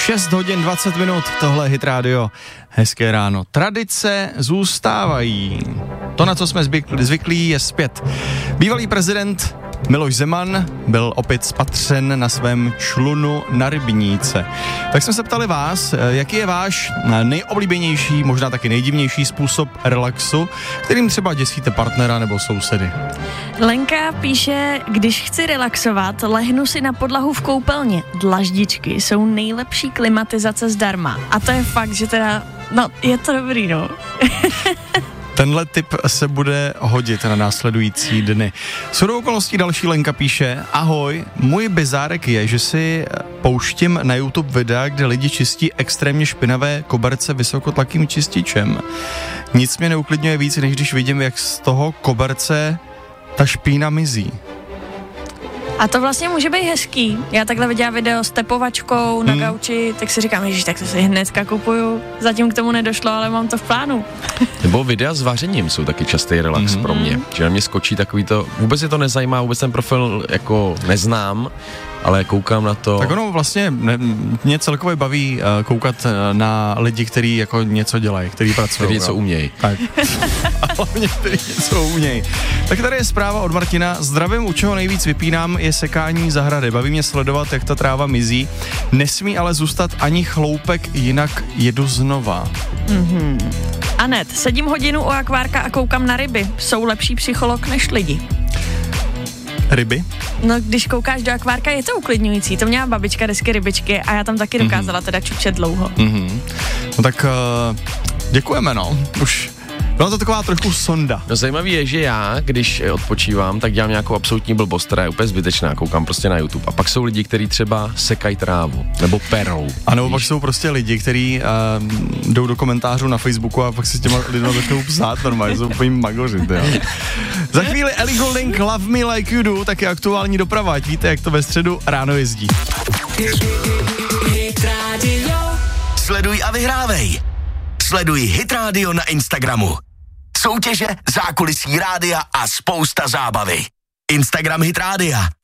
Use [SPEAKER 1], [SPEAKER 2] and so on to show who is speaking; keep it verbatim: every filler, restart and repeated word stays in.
[SPEAKER 1] šest hodin dvacet minut, tohle je Hit Radio. Hezké ráno. Tradice zůstávají. To, na co jsme zvyklí, je zpět. Bývalý prezident Miloš Zeman byl opět spatřen na svém člunu na Rybníce. Tak jsme se ptali vás, jaký je váš nejoblíbenější, možná taky nejdivnější způsob relaxu, kterým třeba děsíte partnera nebo sousedy.
[SPEAKER 2] Lenka píše, když chci relaxovat, lehnu si na podlahu v koupelně. Dlaždičky jsou nejlepší klimatizace zdarma. A to je fakt, že teda, no, je to dobrý, no.
[SPEAKER 1] Tenhle tip se bude hodit na následující dny. Shodou okolností další Lenka píše: ahoj, můj bizárek je, že si pouštím na YouTube videa, kde lidi čistí extrémně špinavé koberce vysokotlakým čističem. Nic mě neuklidňuje víc, než když vidím, jak z toho koberce ta špína mizí.
[SPEAKER 2] A to vlastně může být hezký. Já takhle viděla video s tepovačkou na hmm. gauči, tak si říkám, ježiš, tak to si hnedka kupuju. Zatím k tomu nedošlo, ale mám to v plánu.
[SPEAKER 3] Nebo videa s vařením jsou taky častý relax hmm. pro mě. Že na mě skočí takový to, vůbec je to nezajímá, vůbec ten profil jako neznám, ale koukám na to.
[SPEAKER 1] Tak ono vlastně ne, mě celkově baví uh, koukat uh, na lidi, kteří jako něco dělají, kteří pracují.
[SPEAKER 3] Kteří něco umějí.
[SPEAKER 1] Tak. A hlavně kteří něco umějí. Tak tady je zpráva od Martina. Zdravím, u čeho nejvíc vypínám, je sekání zahrady. Baví mě sledovat, jak ta tráva mizí. Nesmí ale zůstat ani chloupek, jinak jedu znova.
[SPEAKER 2] Mm-hmm. Anet, sedím hodinu u akvárka a koukám na ryby. Jsou lepší psycholog než lidi.
[SPEAKER 1] Ryby?
[SPEAKER 2] No, když koukáš do akvárka, je to uklidňující. To měla babička desky rybičky a já tam taky dokázala mm-hmm. teda čučet dlouho.
[SPEAKER 1] Mm-hmm. No tak uh, děkujeme, no. Už byla to taková trochu sonda.
[SPEAKER 3] No zajímavý je, že já, když odpočívám, tak dělám nějakou absolutní blbost, která je úplně zbytečná, koukám prostě na YouTube. A pak jsou lidi, kteří třeba sekají trávu, nebo perou.
[SPEAKER 1] A nebo pak jsou prostě lidi, kteří uh, jdou do komentářů na Facebooku a pak si s těma lidma začnou psát normálně, jsou úplně magoři, Za chvíli Ellie Goulding, Love Me Like You Do, taky aktuální doprava, ať víte, jak to ve středu ráno jezdí.
[SPEAKER 4] Sleduj a vyhrávej. Sleduj Hit Radio na Instagramu. Soutěže, zákulisí rádia a spousta zábavy. Instagram Hit Rádia.